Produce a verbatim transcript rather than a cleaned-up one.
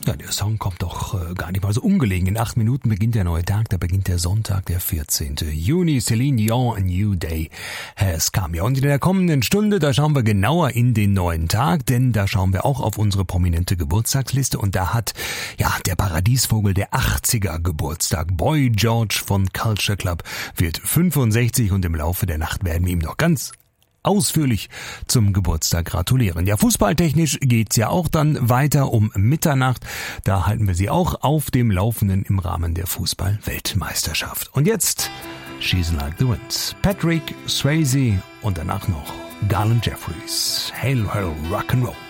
Ja, der Song kommt doch äh, gar nicht mal so ungelegen. In acht Minuten beginnt der neue Tag, da beginnt der Sonntag, der vierzehnte Juni. Celine Dion, A New Day has come. Ja, und in der kommenden Stunde, da schauen wir genauer in den neuen Tag, denn da schauen wir auch auf unsere prominente Geburtstagsliste und da hat, ja, der Paradiesvogel der achtziger Geburtstag. Boy George von Culture Club wird fünfundsechzig und im Laufe der Nacht werden wir ihm noch ganz ausführlich zum Geburtstag gratulieren. Ja, fußballtechnisch geht's ja auch dann weiter um Mitternacht. Da halten wir Sie auch auf dem Laufenden im Rahmen der Fußball-Weltmeisterschaft. Und jetzt She's Like the Wind. Patrick Swayze und danach noch Garland Jeffries. Hail, hail, Rock'n'Roll.